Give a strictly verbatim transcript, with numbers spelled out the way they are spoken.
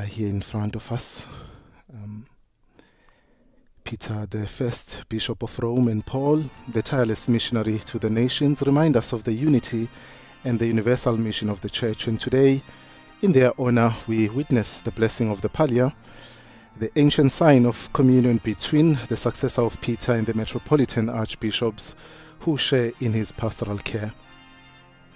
uh, here in front of us. Um, Peter, the first Bishop of Rome, and Paul, the tireless missionary to the nations, remind us of the unity and the universal mission of the Church. And today, in their honor, we witness the blessing of the Pallia, the ancient sign of communion between the successor of Peter and the metropolitan archbishops who share in his pastoral care.